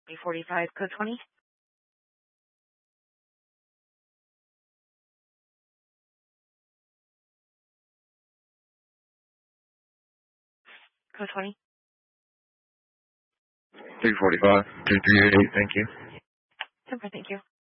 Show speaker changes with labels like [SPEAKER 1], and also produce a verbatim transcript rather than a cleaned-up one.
[SPEAKER 1] B forty-five, code twenty. Code twenty.
[SPEAKER 2] three forty-five, two three eight eight, thank you.
[SPEAKER 1] Super, thank you.